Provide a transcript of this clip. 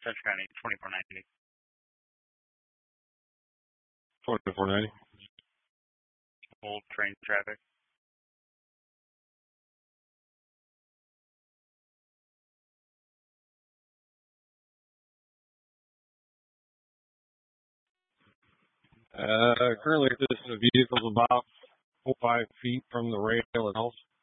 Central County 2490. 2490. Old train traffic. Currently, this vehicle is about 4 or 5 feet from the rail itself.